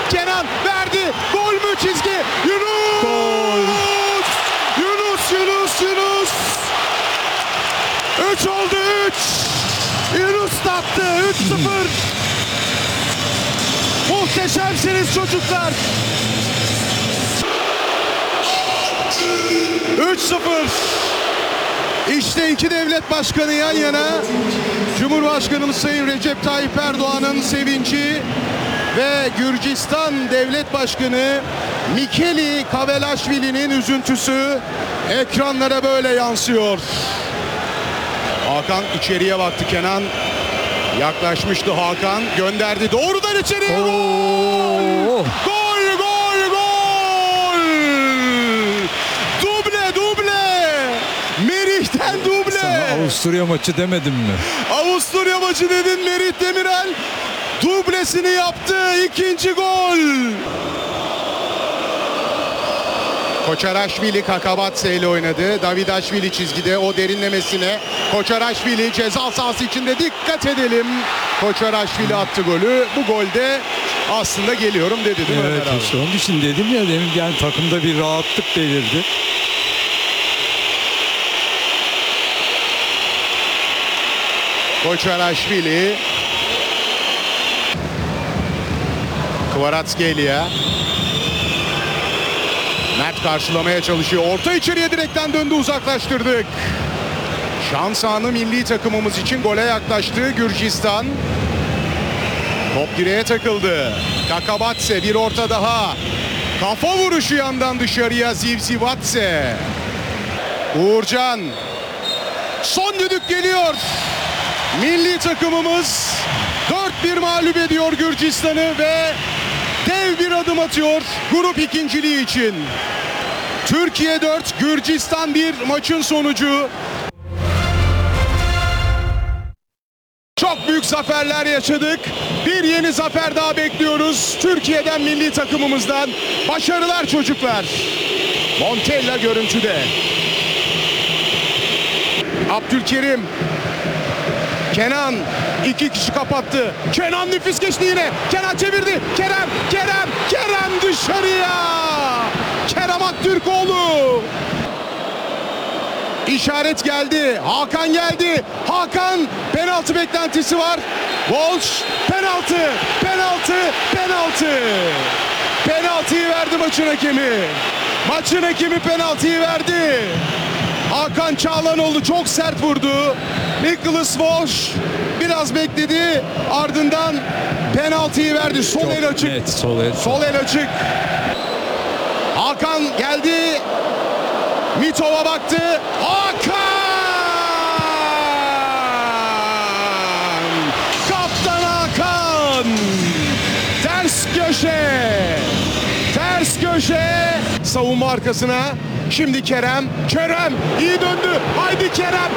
Kenan verdi. Gol mü çizgi? Yunus! Gol! Yunus! 3 oldu 3. Yunus da attı. 3-0. Muhteşemsiniz çocuklar. 3-0. İşte iki devlet başkanı yan yana. Cumhurbaşkanımız Sayın Recep Tayyip Erdoğan'ın sevinci ve Gürcistan Devlet Başkanı Mikeli Kavelaşvili'nin üzüntüsü ekranlara böyle yansıyor. Hakan içeriye baktı. Kenan yaklaşmıştı. Hakan gönderdi. Doğrudan içeriye. Oo! Gol! Duble! Merih'ten duble! Sana Avusturya maçı demedim mi? Avusturya maçı dedin. Merih Demirel dublesini yaptı. İkinci gol. Koçaraşvili Kakabatse ile oynadı. Davidaşvili çizgide, o derinlemesine. Koçaraşvili ceza sahası içinde, dikkat edelim. Koçaraşvili attı golü. Bu golde aslında geliyorum dedi değil mi Evet, Ömer abi? işte onun için dedim ya demin, yani takımda bir rahatlık belirdi. Koçaraşvili. Kvaratskhelia. Mert karşılamaya çalışıyor. Orta içeriye direkten döndü, uzaklaştırdık. Şans anı milli takımımız için, gole yaklaştı Gürcistan. Top direğe takıldı. Kakabatse, bir orta daha. Kafa vuruşu yandan dışarıya Zivzivatse. Uğurcan. Son düdük geliyor. Milli takımımız 4-1 mağlup ediyor Gürcistan'ı ve dev bir adım atıyor grup ikinciliği için. Türkiye 4, Gürcistan 1 maçın sonucu. Çok büyük zaferler yaşadık. Bir yeni zafer daha bekliyoruz Türkiye'den, milli takımımızdan. Başarılar çocuklar. Montella görüntüde. Abdülkerim. Kenan 2 kişi kapattı. Kenan nefis geçti yine. Kenan çevirdi. Kerem dışarıya. Kerem Aktürkoğlu. İşaret geldi. Hakan geldi. Hakan, penaltı beklentisi var. Walsh penaltı. Penaltıyı verdi maçın hakemi. Maçın hakemi penaltıyı verdi. Hakan Çağlanoğlu çok sert vurdu. Nicholas Walsh biraz bekledi. Ardından penaltıyı verdi. Sol el açık. Net, sol el. Açık. Hakan geldi. Mitov'a baktı. Hakan! Kaptan Hakan! Ters köşe. Savunma arkasına. Şimdi Kerem iyi döndü. Haydi Kerem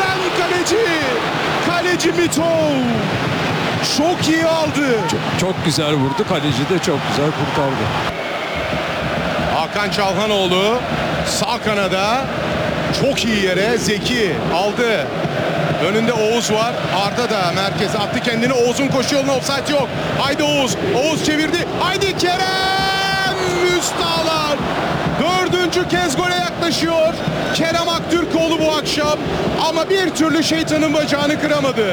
kaleci Mitov. Çok iyi aldı. Çok güzel vurdu. Kaleci de çok güzel kurtardı. Hakan Çalhanoğlu sağ kanada, çok iyi yere Zeki aldı. Önünde Oğuz var. Arda da merkeze attı kendini. Oğuz'un koşu yoluna, offside yok. Haydi Oğuz çevirdi. Haydi Kerem! Üst ağlar. 4. kez gole yaklaşıyor Kerem Aktürkoğlu bu akşam. Ama bir türlü şeytanın bacağını kıramadı.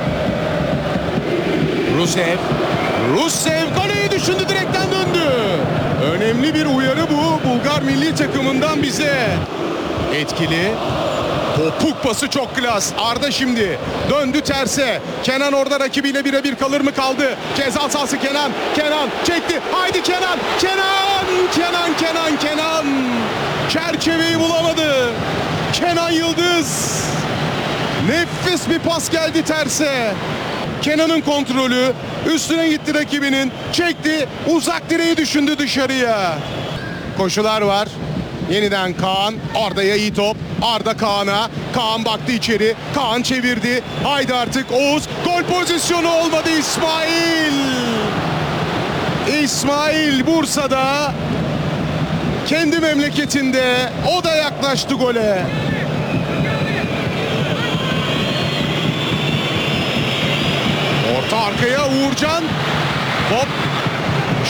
Rusev kaleyi düşündü, direkten döndü. Önemli bir uyarı bu Bulgar milli takımından bize. Etkili. Topuk pası çok klas. Arda şimdi döndü terse. Kenan orada rakibiyle birebir kalır mı, kaldı. Ceza sahası Kenan çekti. Haydi Kenan. Çerçeveyi bulamadı. Kenan Yıldız. Nefis bir pas geldi terse. Kenan'ın kontrolü, üstüne gitti rakibinin, çekti, uzak direği düşündü dışarıya. Koşular var. Yeniden Kaan, Arda'ya iyi top. Arda Kaan'a, Kaan baktı içeri, Kaan çevirdi. Haydi artık Oğuz, gol pozisyonu olmadı. İsmail Bursa'da, kendi memleketinde, o da yaklaştı gole. Orta arkaya Uğurcan. Top